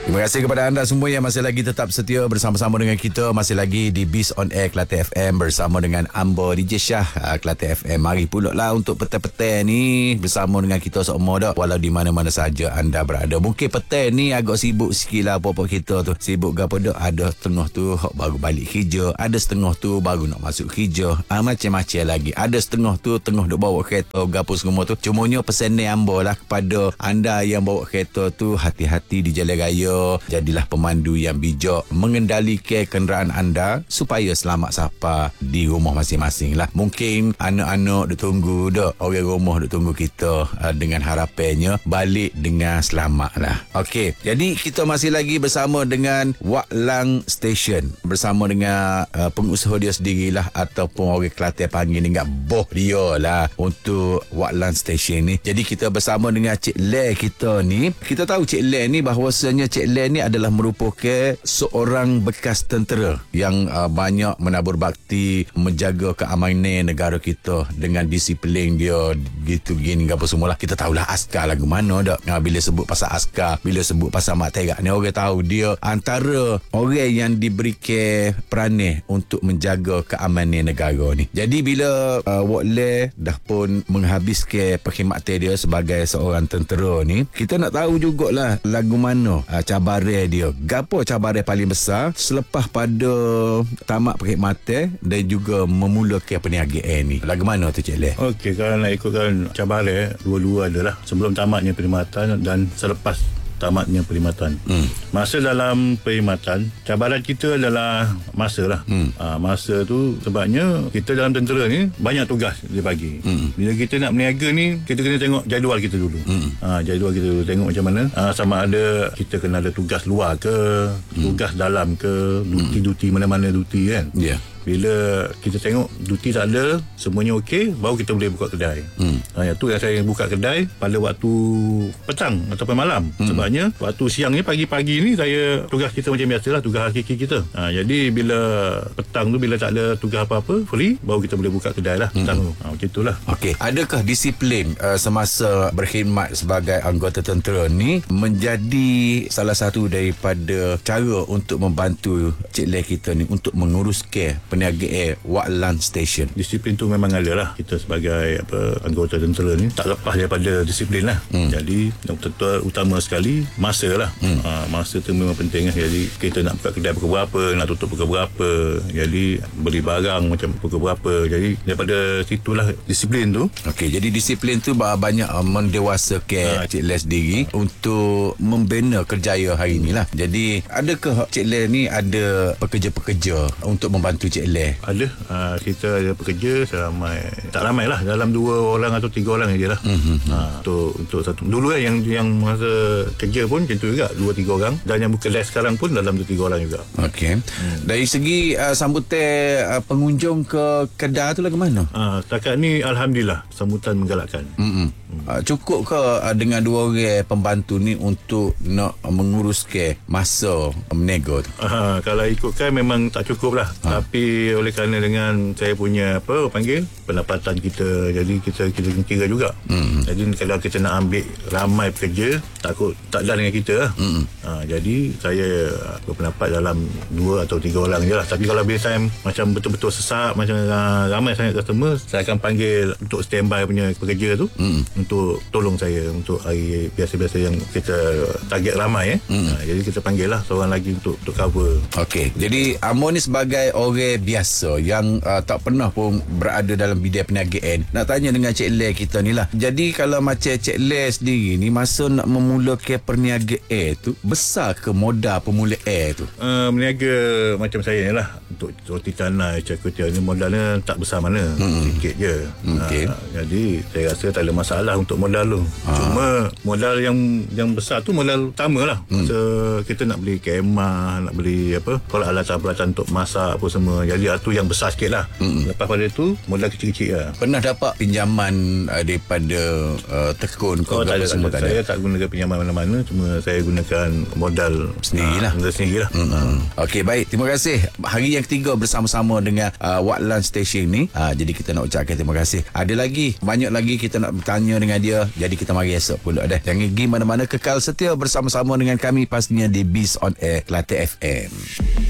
Terima kasih kepada anda semua yang masih lagi tetap setia bersama-sama dengan kita. Masih lagi di Biz on Air Kelantan FM bersama dengan Amber DJ Shah Kelantan FM. Mari pula lah untuk petang-petang ni bersama dengan kita semua dah. Walau di mana-mana saja anda berada. Mungkin petang ni agak sibuk sikit lah apa-apa kita tu. Sibuk ke apa dah. Ada setengah tu baru balik kerja. Ada setengah tu baru nak masuk kerja. Macam-macam lagi. Ada setengah tu tengah duk bawa kereta gapo semua tu. Cumanya pesan ni Amber lah kepada anda yang bawa kereta tu, hati-hati di jalan raya. Jadilah pemandu yang bijak mengendalikan kenderaan anda supaya selamat sampai di rumah masing-masing lah. Mungkin anak-anak duk tunggu dah, orang rumah duk tunggu kita dengan harapannya balik dengan selamat lah. Okey, jadi kita masih lagi bersama dengan Wak Lang Station bersama dengan pengusaha dia sendirilah ataupun orang Kelantan panggil dengan boh dia lah untuk Wak Lang Station ni. Jadi kita bersama dengan Cik Le kita ni. Kita tahu Cik Le ni bahawasanya Cik Le ni adalah merupakan seorang bekas tentera yang banyak menabur bakti menjaga keamanan negara kita dengan disiplin dia gitu gini apa semualah. Kita tahulah askar lagu mana dak. Bila sebut pasal askar, bila sebut pasal mak terak ni, orang tahu dia antara orang yang diberikan peranan untuk menjaga keamanan negara ni. Jadi bila Wak Le dah pun menghabiskan perkhidmatan dia sebagai seorang tentera ni, kita nak tahu jugalah lagu mana cabaran dia. Gapo cabaran paling besar selepas pada tamat perkhidmatan dan juga memulakan perniagaan ni? Lagu mana tu Cik Le? Okey, kalau nak ikutkan cabaran, dua-dua adalah sebelum tamatnya perkhidmatan dan selepas tamatnya perkhidmatan. Masa dalam perkhidmatan, cabaran kita adalah masa lah. Masa tu sebabnya kita dalam tentera ni banyak tugas dia bagi. Bila kita nak berniaga ni, kita kena tengok jadual kita dulu. Jadual kita dulu, tengok macam mana. Sama ada kita kena ada tugas luar ke, tugas dalam ke, duty mana-mana duty kan. Ya. Yeah. Bila kita tengok duty tak ada, semuanya okey, baru kita boleh buka kedai. Itu yang saya buka kedai pada waktu petang ataupun malam. Sebabnya waktu siang ni, pagi-pagi ni saya tugas kita macam biasalah, tugas hakiki kita. Jadi bila petang tu, bila tak ada tugas apa-apa, free, baru kita boleh buka kedai lah petang tu. Macam itulah. Okey. Adakah disiplin semasa berkhidmat sebagai anggota tentera ni menjadi salah satu daripada cara untuk membantu Cik Le kita ni untuk menguruskan perniagaan Wak Lang Station? Disiplin tu memang ada lah. Kita sebagai anggota tentera ni tak lepas daripada disiplin lah. Jadi yang betul utama sekali masa lah. Masa tu memang penting lah. Jadi kita nak buka kedai pukul berapa, nak tutup pukul berapa, jadi beli barang macam pukul berapa. Jadi daripada situlah disiplin tu. Okey, jadi disiplin tu banyak mendewasakan Cik Le sendiri untuk membina kerjaya hari ni lah. Jadi adakah Cik Le ni ada pekerja-pekerja untuk membantu Cik Le? Ada. Kita ada pekerja tak ramai lah, dalam 2 orang atau 3 orang je lah. Untuk satu dulu lah yang masa kerja pun macam tu juga, 2-3 orang, dan yang kedai sekarang pun dalam 2-3 orang juga. Okey. Dari segi sambutan pengunjung ke kedai tu lah ke mana? Setakat ni alhamdulillah sambutan menggalakkan. Cukup ke dengan 2 orang pembantu ni untuk nak menguruskan masa berniaga tu? Kalau ikutkan memang tak cukup lah. Tapi oleh kerana dengan saya punya pendapatan kita, jadi kita kira juga. Jadi kalau kita nak ambil ramai pekerja, takut tak ada dengan kita lah. Jadi saya berpendapat dalam 2 atau 3 orang je lah. Tapi kalau bila time macam betul-betul sesak, macam ramai sangat customer, saya akan panggil untuk standby punya pekerja tu untuk tolong saya untuk hari biasa-biasa yang kita target ramai. Jadi kita panggil lah seorang lagi untuk cover. Okey, jadi Amor ni sebagai orang biasa yang tak pernah pun berada dalam bidang perniagaan, nak tanya dengan Cik Le kita ni lah. Jadi kalau macam Cik Le sendiri ni, masa nak memulakan perniagaan tu, besar ke modal permulaan tu? Berniaga macam saya ni lah, untuk roti canai, cakutia ni modalnya tak besar mana, sikit je. Jadi saya rasa tak ada masalah untuk modal tu. Cuma modal yang besar tu modal utama lah. Masa kita nak beli kemah, nak beli peralatan-peralatan untuk masak apa semua. Jadi itu yang besar sikit lah. Lepas pada tu modal kecil-kecil lah. Pernah dapat pinjaman daripada tekun? Tak ada. Saya tak gunakan pinjaman mana-mana. Cuma saya gunakan modal sendirilah. Okey, baik. Terima kasih. Hari yang bertiga bersama-sama dengan Watlan Station ni. Jadi kita nak ucapkan terima kasih. Ada lagi, banyak lagi kita nak bertanya dengan dia. Jadi kita mari esok pula dah. Jangan pergi mana-mana, kekal setia bersama-sama dengan kami pastinya di Biz on Air Kelantan FM.